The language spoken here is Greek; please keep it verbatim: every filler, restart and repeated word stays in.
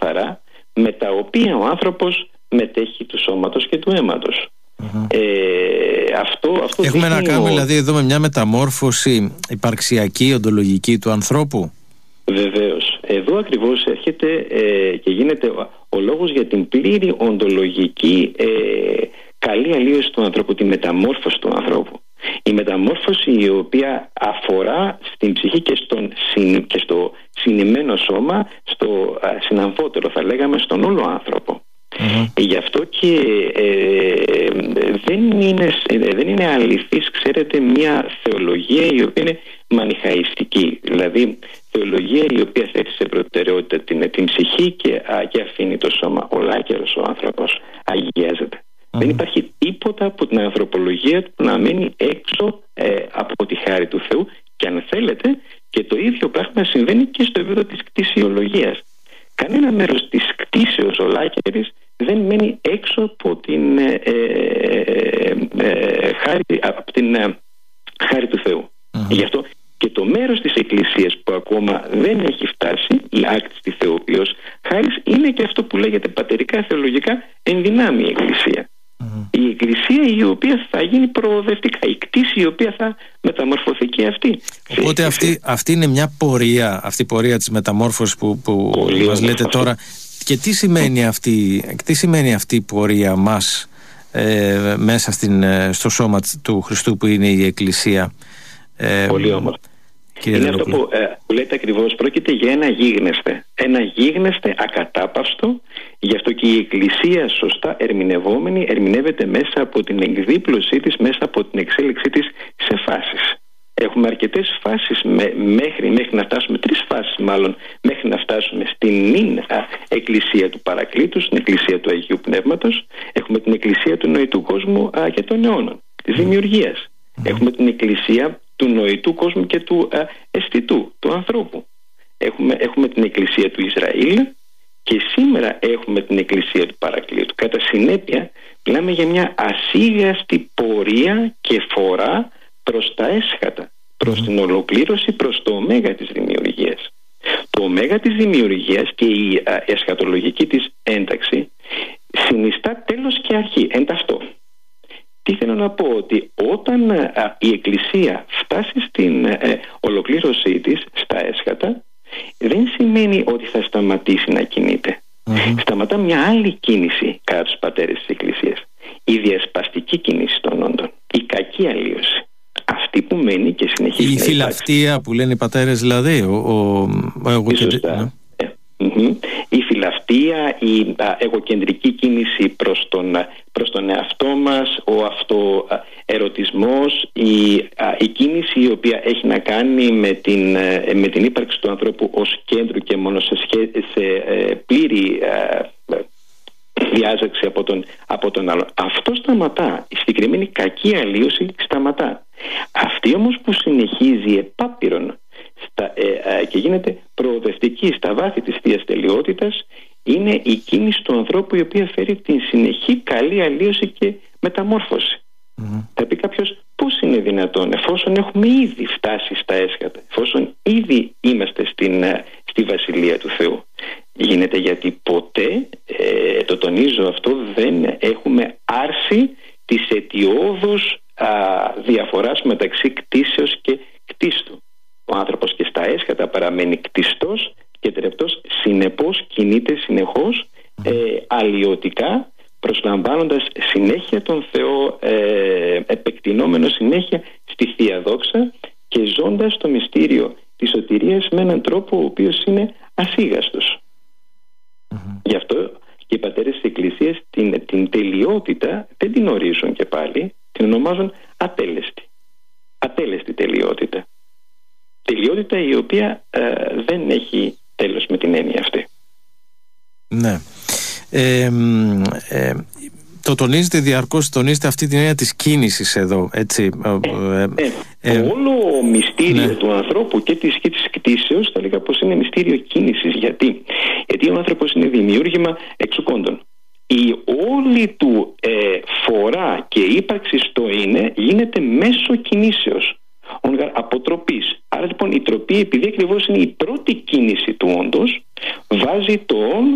καθαρά, με τα οποία ο άνθρωπος μετέχει του σώματος και του αίματος. Mm-hmm. Ε, αυτό, αυτό Έχουμε να κάνουμε ο... δηλαδή εδώ με μια μεταμόρφωση υπαρξιακή, οντολογική του ανθρώπου. Βεβαίως. Εδώ ακριβώς έρχεται ε, και γίνεται ο, ο λόγος για την πλήρη οντολογική ε, καλή αλλίωση του ανθρώπου, τη μεταμόρφωση του ανθρώπου. Η μεταμόρφωση η οποία αφορά στην ψυχή και, στον, και στο συνημμένο σώμα, στο α, συναμφότερο θα λέγαμε, στον όλο άνθρωπο. Mm-hmm. Γι' αυτό και ε, δεν, είναι, δεν είναι αληθής, ξέρετε, μια θεολογία η οποία είναι μανιχαϊστική. Δηλαδή θεολογία η οποία θέτει σε προτεραιότητα την, την ψυχή και, α, και αφήνει το σώμα. Ολάκερος ο άνθρωπος αγιάζεται. Mm-hmm. Δεν υπάρχει τίποτα από την ανθρωπολογία του να μένει έξω ε, από τη χάρη του Θεού, και αν θέλετε και το ίδιο πράγμα συμβαίνει και στο επίπεδο της κτησιολογίας. Κανένα μέρος της κτήσεως ολάκερης δεν μένει έξω από την, ε, ε, ε, χάρη, από την ε, χάρη του Θεού. Mm-hmm. Γι' αυτό και το μέρος της Εκκλησίας που ακόμα δεν έχει φτάσει, η άκτιστη Θεοποιός χάρις, είναι και αυτό που λέγεται πατερικά θεολογικά ενδυνάμει η Εκκλησία. Mm-hmm. Η Εκκλησία η οποία θα γίνει προοδευτικά, η κτήση η οποία θα μεταμορφωθεί και αυτή. Οπότε αυτή, αυτή είναι μια πορεία, αυτή η πορεία της μεταμόρφωσης που, που μας λέτε αυτό τώρα. Και τι σημαίνει αυτή, τι σημαίνει αυτή η πορεία μας ε, μέσα στην, στο σώμα του Χριστού που είναι η Εκκλησία? Ε, Πολύ όμορφα. Είναι αυτό που, ε, που λέτε ακριβώς, πρόκειται για ένα γίγνεσθε. Ένα γίγνεσθε ακατάπαυστο, γι' αυτό και η Εκκλησία σωστά ερμηνευόμενη ερμηνεύεται μέσα από την εκδίπλωσή της, μέσα από την εξέλιξή της σε φάσεις. Έχουμε αρκετές φάσεις με, μέχρι, μέχρι να φτάσουμε, τρεις φάσεις μάλλον, μέχρι να φτάσουμε στην νυν Εκκλησία του Παρακλήτου, στην Εκκλησία του Αγίου Πνεύματος. Έχουμε την Εκκλησία του νοητού κόσμου α, και των αιώνων, της δημιουργίας. Mm. Έχουμε την Εκκλησία του νοητού κόσμου και του α, αισθητού, του ανθρώπου. Έχουμε, έχουμε την Εκκλησία του Ισραήλ και σήμερα έχουμε την Εκκλησία του Παρακλήτου. Κατά συνέπεια, μιλάμε για μια ασίγαστη πορεία και φορά προς τα έσχατα, προς την ολοκλήρωση, προς το ωμέγα της δημιουργίας. Το ωμέγα της δημιουργίας και η α, εσχατολογική της ένταξη συνιστά τέλος και αρχή, εν ταυτό. Τι θέλω να πω, ότι όταν α, η Εκκλησία φτάσει στην ε, ολοκλήρωσή της στα έσχατα, δεν σημαίνει ότι θα σταματήσει να κινείται. Mm-hmm. Σταματά μια άλλη κίνηση κατά τους πατέρες της Εκκλησίας. Η διασπαστική κίνηση των όντων, η κακή αλλίωση. Αυτή που μένει και συνεχίζει. Η φιλαυτία που λένε οι πατέρες, δηλαδή. Ο, ο, ο εγωκεντρ... ε, mm-hmm. Η φιλαυτία, η α, εγωκεντρική κίνηση προς τον, προς τον εαυτό μας, ο αυτοερωτισμός, η, α, η κίνηση η οποία έχει να κάνει με την, με την ύπαρξη του ανθρώπου ως κέντρο και μόνο σε, σχέ, σε ε, πλήρη ε, διάζεξη από τον, από τον άλλο. Αυτό σταματά. Η συγκεκριμένη κακή αλλίωση σταματά. Αυτή όμως που συνεχίζει επάπειρον στα, ε, ε, και γίνεται προοδευτική στα βάθη της Θείας Τελειότητας, είναι η κίνηση του ανθρώπου η οποία φέρει την συνεχή καλή αλλίωση και μεταμόρφωση. Mm-hmm. Θα πει κάποιος, πώς είναι δυνατόν, εφόσον έχουμε ήδη φτάσει στα έσχατα, εφόσον ήδη είμαστε στην, στη Βασιλεία του Θεού? Γίνεται γιατί ποτέ, ε, το τονίζω αυτό, δεν έχουμε άρσει τις αιτιώδους α, διαφοράς μεταξύ κτήσεως και κτίστου. Ο άνθρωπος και στα έσχατα παραμένει κτιστός και τρεπτός, συνεπώς κινείται συνεχώς ε, αλλοιωτικά, προσλαμβάνοντας συνέχεια τον Θεό, ε, επεκτηνόμενο συνέχεια στη Θεία Δόξα και ζώντας το μυστήριο της σωτηρίας με έναν τρόπο ο οποίος είναι ασίγαστος. Mm-hmm. Γι' αυτό και οι πατέρες της Εκκλησίας την, την τελειότητα δεν την ορίζουν και πάλι, την ονομάζουν ατέλεστη. Ατέλεστη τελειότητα. Τελειότητα η οποία ε, δεν έχει τέλος με την έννοια αυτή. Ναι. Ε, ε, το τονίζετε διαρκώς, τονίζετε αυτή την έννοια της κίνησης εδώ, έτσι. Ε, ε, ε, όλο μυστήριο ναι. του ανθρώπου και της, και της κτήσεως θα λέγα πως είναι μυστήριο κίνησης. Γιατί, Γιατί ο άνθρωπος είναι δημιούργημα εξουκόντων. Η όλη του ε, φορά και ύπαρξη στο είναι γίνεται μέσω κινήσεως, αποτροπής. Άρα λοιπόν η τροπή, επειδή ακριβώς είναι η πρώτη κίνηση του όντως, βάζει το «ον»